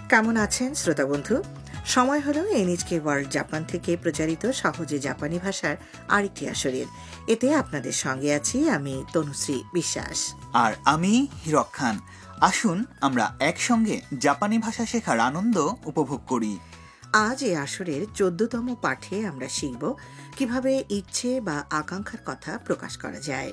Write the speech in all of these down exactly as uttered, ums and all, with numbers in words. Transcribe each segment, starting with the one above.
কেমন আছেন শ্রোতা বন্ধু? সময় হলো এনএইচকে ওয়ার্ল্ড জাপান থেকে প্রচারিত সহজে জাপানি ভাষার আরেকটি আসরের। এতে আপনাদের সঙ্গে আছি আমি তনুশ্রী বিশ্বাস আর আমি হিরক খান। আসুন আমরা একসঙ্গে জাপানি ভাষা শেখার আনন্দ উপভোগ করি। আজ এই আসরের চোদ্দতম পাঠে আমরা শিখব কিভাবে ইচ্ছে বা আকাঙ্ক্ষার কথা প্রকাশ করা যায়।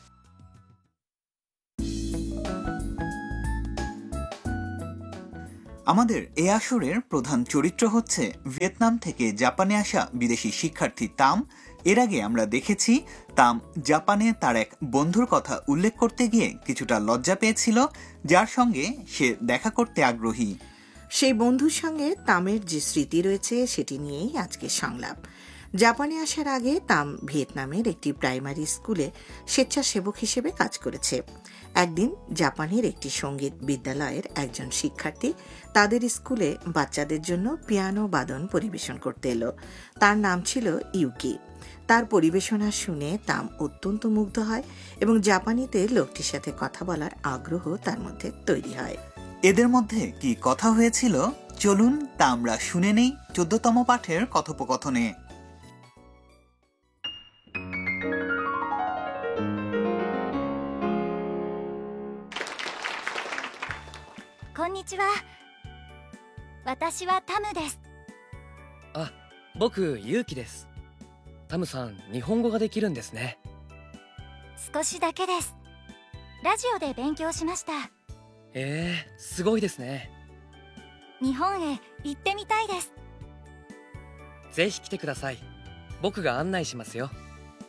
আমাদের এই আসরের প্রধান চরিত্র হচ্ছে ভিয়েতনাম থেকে জাপানে আসা বিদেশি শিক্ষার্থী তাম। এর আগে আমরা দেখেছি তাম জাপানে তার এক বন্ধুর কথা উল্লেখ করতে গিয়ে কিছুটা লজ্জা পেয়েছিল, যার সঙ্গে সে দেখা করতে আগ্রহী। সেই বন্ধুর সঙ্গে তামের যে স্মৃতি রয়েছে সেটি নিয়েই আজকের সংলাপ। জাপানে আসার আগে তাম ভিয়েতনামের একটি প্রাইমারি স্কুলে স্বেচ্ছাসেবক হিসেবে কাজ করেছে। একদিন জাপানের একটি সঙ্গীত বিদ্যালয়ের একজন শিক্ষার্থী তাদের স্কুলে বাচ্চাদের জন্য পিয়ানো বাদন পরিবেশন করতে এলো। তার নাম ছিল ইউকি। তার পরিবেশনা শুনে তাম অত্যন্ত মুগ্ধ হয় এবং জাপানিতে লোকটির সাথে কথা বলার আগ্রহ তার মধ্যে তৈরি হয়। এদের মধ্যে কি কথা হয়েছিল চলুন তা আমরা শুনে নেই চোদ্দতম পাঠের কথোপকথনে। কন্নিচিওয়া। 私はタムです。 あ、僕ユウキです。タムさん、日本語ができるんですね。 少しだけです。ラジオで勉強しました。 えー、すごいですね。 日本へ行ってみたいです。 ぜひ来てください。僕が案内しますよ。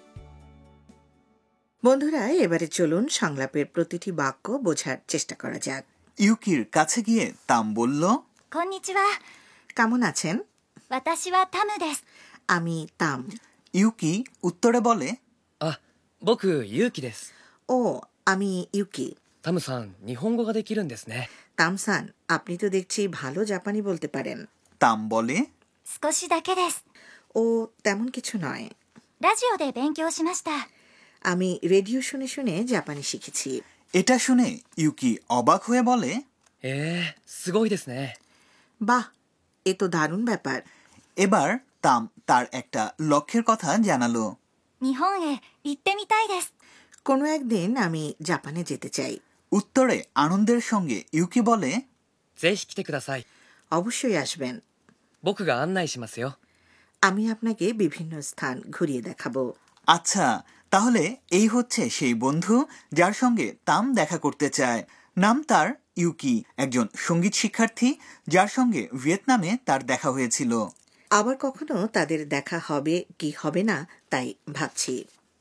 বন্ধুরা, এবারে চলুন সংলাপের প্রতিটি বাক্য বোঝার চেষ্টা করা যাক। ইউকির কাছে গিয়ে তাম বলল, こんにちは。 কেমন আছেন? 私はタムです。 আমি তাম। ইউকি উত্তরে বলে, あ、僕ユウキです。 ও, আমি ইউকি। タムさん、日本語ができるんですね。 তামসান, আপনি তো দেখছি ভালো জাপানি বলতে পারেন। তাম বলে, 少しだけです。 ও তেমন কিছু নয়। ラジオで勉強しました。 আমি রেডিও শুনে শুনে জাপানি শিখেছি। এটা শুনে ইউকি অবাক হয়ে বলে, えー、すごいですね。 বাহ, এ তো দারুণ ব্যাপার। এবার তাম তার একটা লক্ষ্যের কথা জানালো। 日本へ行ってみたいです。 কোনো একদিন আমি জাপানে যেতে চাই। উত্তরে আনন্দের সঙ্গে ইউকি বলে, ぜひ来てください。 অবশ্যই আসবেন। 僕が案内しますよ。 আমি আপনাকে বিভিন্ন স্থান ঘুরিয়ে দেখাবো। আচ্ছা, তাহলে এই হচ্ছে সেই বন্ধু যার সঙ্গে তাম দেখা করতে চায়। নাম তার ইউকি, একজন সঙ্গীত শিক্ষার্থী যার সঙ্গে ভিয়েতনামে তার দেখা হয়েছিল। আবার কখনো তাদের দেখা হবে কি হবে না তাই ভাবছি।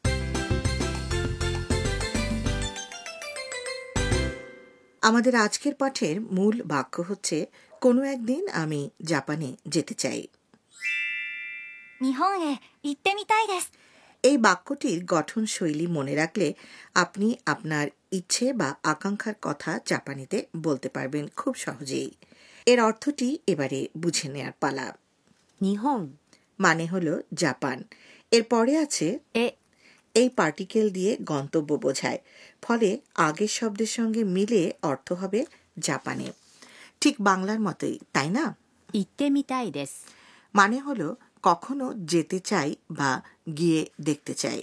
আমাদের আজকের পাঠের মূল বাক্য হচ্ছে কোনো একদিন আমি জাপানে যেতে চাই। 日本へ行ってみたいです。 এই বাক্যটির গঠন শৈলী মনে রাখলে আপনি আপনার ইচ্ছে বা আকাঙ্ক্ষার কথা জাপানিতে বলতে পারবেন খুব সহজেই। এর অর্থটি এবারে বুঝে নেয়ার পালা। 日本 মানে হলো জাপান। এর পরে আছে へ এই পার্টিকেল দিয়ে গন্তব্য বোঝায়, ফলে আগের শব্দের সঙ্গে মিলে অর্থ হবে জাপানে। ঠিক বাংলার মতোই, তাই না? 行ってみたいです。 মানে হলো কখনো যেতে চাই বা গিয়ে দেখতে চাই।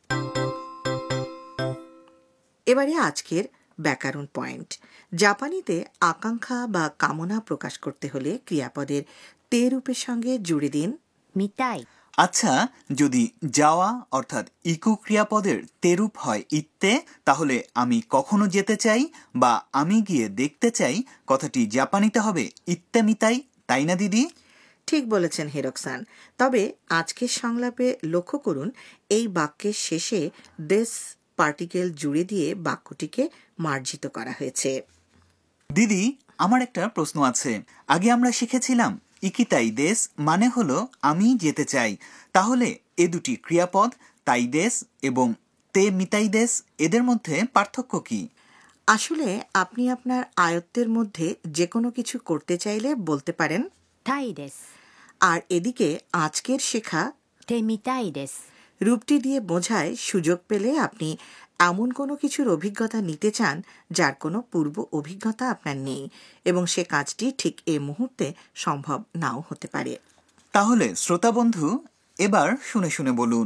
এবারে আজকের ব্যাকরণ পয়েন্ট। জাপানিতে আকাঙ্ক্ষা বা কামনা প্রকাশ করতে হলে ক্রিয়াপদের তে রূপের সঙ্গে জুড়ে দিন 見たい。 আচ্ছা, যদি যাওয়া অর্থাৎ ইকু ক্রিয়াপদের তেরূপ হয় ইত্তে, তাহলে আমি কখনো যেতে চাই বা আমি গিয়ে দেখতে চাই কথাটি জাপানিতে হবে ইত্তে মিতাই, তাই না দিদি? ঠিক বলেছেন হিরোকসান। তবে আজকের সংলাপে লক্ষ্য করুন এই বাক্যের শেষে দেশ পার্টিকেল জুড়ে দিয়ে বাক্যটিকে মার্জিত করা হয়েছে। দিদি, আমার একটা প্রশ্ন আছে। আগে আমরা শিখেছিলাম ইকিতাই দেশ মানে হলো আমি যেতে চাই। তাহলে এ দুটি ক্রিয়াপদ তাই দেশ এবং তে মিতাই দেশ, এদের মধ্যে পার্থক্য কি? আসলে আপনি আপনার আয়ত্তের মধ্যে যে কোনো কিছু করতে চাইলে বলতে পারেন たいです。 আর এদিকে আজকের শেখা てみたいです。 রূপটি দিয়ে বোঝায় সুযোগ পেলে আপনি এমন কোনো কিছুর অভিজ্ঞতা নিতে চান যার কোনো পূর্ব অভিজ্ঞতা আপনার নেই এবং সে কাজটি ঠিক এই মুহূর্তে সম্ভব নাও হতে পারে। তাহলে শ্রোতা বন্ধু, এবার শুনে শুনে বলুন।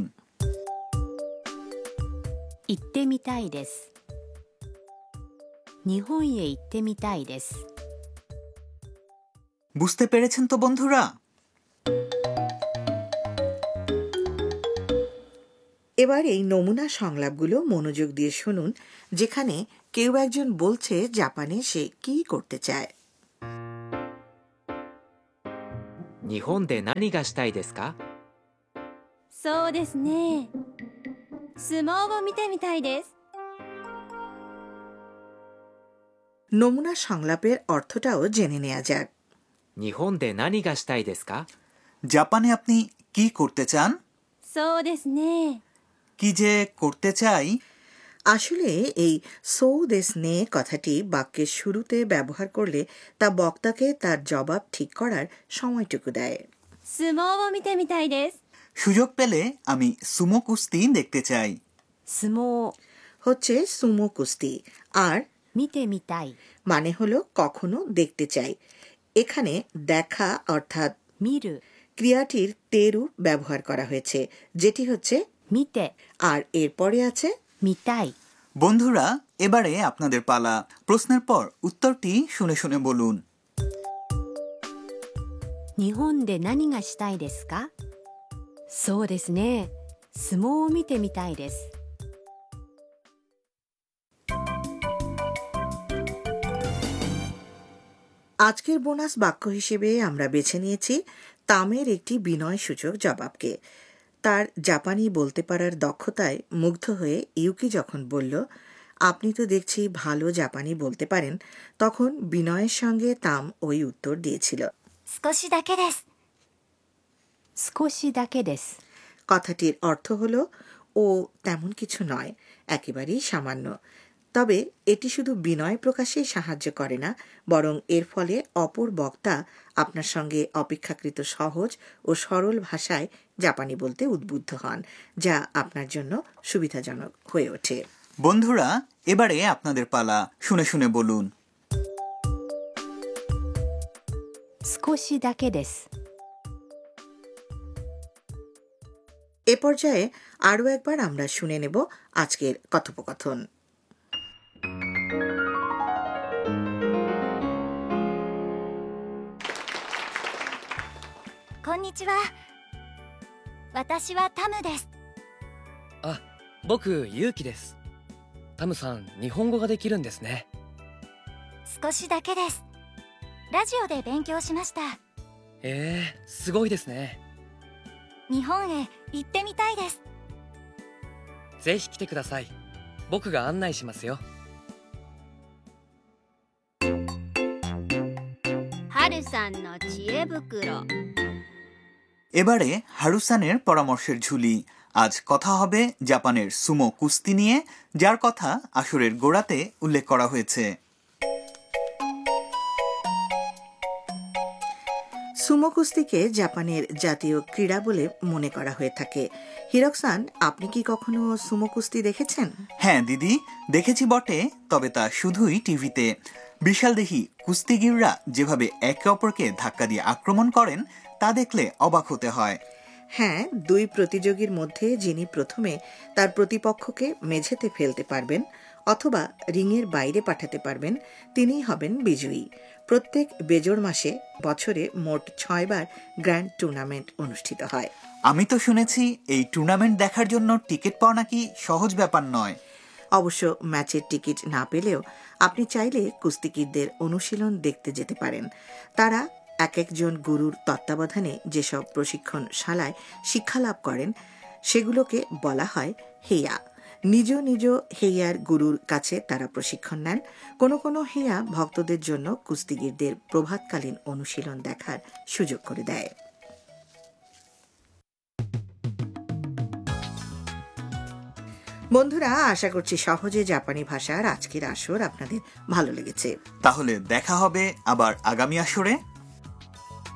行ってみたいです。日本へ行ってみたいです。 বুঝতে পেরেছেন তো বন্ধুরা? এবার এই নমুনা সংলাপগুলো মনোযোগ দিয়ে শুনুন, যেখানে কেউ একজন বলছে জাপানে সে কি করতে চায়। 日本で何がしたいですか？ そうですね。相撲を見てみたいです。 নমুনা সংলাপের অর্থটাও জেনে নেওয়া যাক। 日本で何がしたいですか？ জাপানে আপনি কি করতে চান? そうですね。 কি যে করতে চাই? আসলে এই সো দেস নে কথাটি বাক্যের শুরুতে ব্যবহার করলে তা বক্তাকে তার জবাব ঠিক করার সময়টুকু দেয়। 相撲を見てみたいです。 সুযোগ পেলে আমি সুমো কুস্তি দেখতে চাই। 相撲 হচ্ছে সুমো কুস্তি, আর 見てみたい。 মানে হলো কখনো দেখতে চাই। এখানে দেখা অর্থাৎ 見る ক্রিয়াটির তেরু ব্যবহার করা হয়েছে, যেটি হচ্ছে 見て আর এরপরে আছে 見たい。 বন্ধুরা, এবারে আপনাদের পালা। প্রশ্নের পর উত্তরটি শুনে শুনে বলুন। 日本で何がしたいですか？そうですね。相撲を見てみたいです。 আজকের বোনাস বাক্য হিসেবে আমরা বেছে নিয়েছি তামের একটি বিনয়সূচক জবাবকে। তার জাপানি বলতে পারার দক্ষতায় মুগ্ধ হয়ে ইউকি যখন বলল, আপনি তো দেখছি ভালো জাপানি বলতে পারেন, তখন বিনয়ের সঙ্গে তাম ওই উত্তর দিয়েছিল, 少しだけです。 少しだけです。 কথাটির অর্থ হলো ও তেমন কিছু নয়, একেবারেই সামান্য। তবে এটি শুধু বিনয় প্রকাশেই সাহায্য করে না, বরং এর ফলে অপর বক্তা আপনার সঙ্গে অপেক্ষাকৃত সহজ ও সরল ভাষায় জাপানি বলতে উদ্বুদ্ধ হন, যা আপনার জন্য সুবিধাজনক হয়ে ওঠে। বন্ধুরা, এবারে আপনাদের পালা। শুনে শুনে বলুন। 少しだけです。 এ পর্যায়ে আরও একবার আমরা শুনে নেব আজকের কথোপকথন। こんにちは。私はタムです。 あ、僕ユウキです。タムさん、日本語ができるんですね。 少しだけです。ラジオで勉強しました。 えー、すごいですね。 日本へ行ってみたいです。 ぜひ来てください。僕が案内しますよ。 はるさんの知恵袋。 এবারে হারুসানের পরামর্শের ঝুলি। আজ কথা হবে জাপানের সুমো কুস্তি নিয়ে, যার কথা আসরের গোড়াতে উল্লেখ করা হয়েছে। সুমো কুস্তিকে জাপানের জাতীয় ক্রীড়া বলে মনে করা হয়ে থাকে। হিরক-সান, আপনি কি কখনো সুমো কুস্তি দেখেছেন? হ্যাঁ দিদি, দেখেছি বটে, তবে তা শুধুই টিভিতে। বিশালদেহী কুস্তিগিররা যেভাবে একে অপরকে ধাক্কা দিয়ে আক্রমণ করেন তা দেখলে অবাক হতে হয়। হ্যাঁ, দুই প্রতিযোগীর মধ্যে যিনি প্রথমে তার প্রতিপক্ষকে মেঝেতে ফেলতে পারবেন অথবা রিংয়ের বাইরে পাঠাতে পারবেন, তিনিই হবেন বিজয়ী। প্রত্যেক বেজোড় মাসে বছরে মোট ছয়বার গ্র্যান্ড টুর্নামেন্ট অনুষ্ঠিত হয়। আমি তো শুনেছি এই টুর্নামেন্ট দেখার জন্য টিকিট পাওয়া নাকি সহজ ব্যাপার নয়। অবশ্য ম্যাচের টিকিট না পেলেও আপনি চাইলে কুস্তিগিরদের অনুশীলন দেখতে যেতে পারেন। তারা এক একজন গুরুর তত্ত্বাবধানে যেসব প্রশিক্ষণ শালায় শিক্ষালাভ করেন সেগুলোকে বলা হয় হেয়া। নিজ নিজ হেয়ার গুরুর কাছে তারা প্রশিক্ষণ নেন। কোনো কোনো হেয়া ভক্তদের জন্য কুস্তিগিরদের প্রভাতকালীন অনুশীলন দেখার সুযোগ করে দেয়। বন্ধুরা, আশা করছি সহজে জাপানি ভাষার আজকের আসর আপনাদের ভালো লেগেছে। তাহলে দেখা হবে আবার আগামী আসরে।